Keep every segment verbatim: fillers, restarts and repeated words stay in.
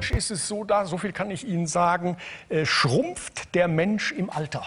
Deutsch ist es so, da, so viel kann ich Ihnen sagen, äh, schrumpft der Mensch im Alter.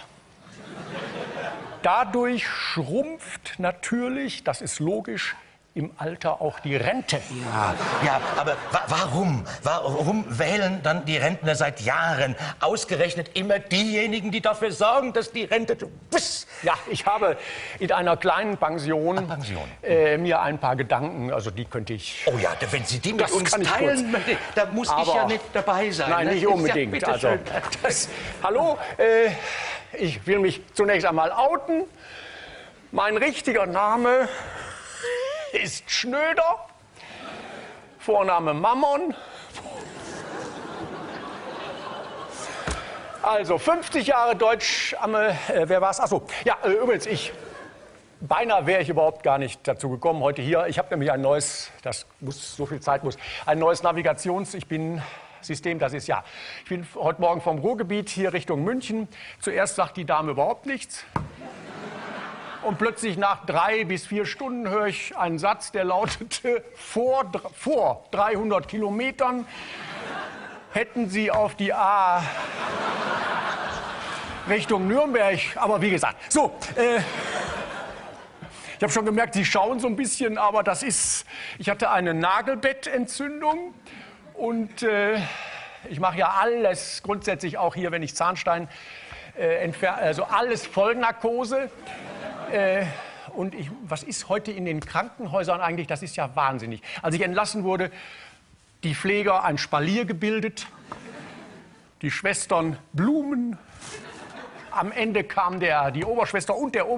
Dadurch schrumpft natürlich, das ist logisch, im Alter auch die Rente. Ja, ja, aber wa warum? Warum wählen dann die Rentner seit Jahren ausgerechnet immer diejenigen, die dafür sorgen, dass die Rente... Ja, ich habe in einer kleinen Pension, Ach, Pension. Äh, mir ein paar Gedanken, also die könnte ich... Oh ja, wenn Sie die mit Das uns kann ich teilen, kurz. da muss Aber ich ja nicht dabei sein. Nein, ne? nicht Ja, unbedingt. bitte Also, schön. das, hallo, äh, ich will mich zunächst einmal outen. Mein richtiger Name ist Schnöder, Vorname Mammon. Also fünfzig Jahre Deutsch, äh, wer war's? Achso, ja, äh, übrigens, ich, beinahe wäre ich überhaupt gar nicht dazu gekommen, heute hier. Ich habe nämlich ein neues, das muss, so viel Zeit muss, ein neues Navigations-, ich bin... System, das ist ja. Ich bin heute Morgen vom Ruhrgebiet hier Richtung München. Zuerst sagt die Dame überhaupt nichts. Und plötzlich nach drei bis vier Stunden höre ich einen Satz, der lautete, vor, vor dreihundert Kilometern hätten Sie auf die A Richtung Nürnberg. Aber wie gesagt, so. Äh, ich habe schon gemerkt, Sie schauen so ein bisschen, aber das ist, ich hatte eine Nagelbettentzündung. Und äh, ich mache ja alles, grundsätzlich auch hier, wenn ich Zahnstein äh, entferne, also alles Vollnarkose. Äh, und ich, was ist heute in den Krankenhäusern eigentlich? Das ist ja wahnsinnig. Als ich entlassen wurde, die Pfleger ein Spalier gebildet, die Schwestern Blumen. Am Ende kam der, die Oberschwester und der Ober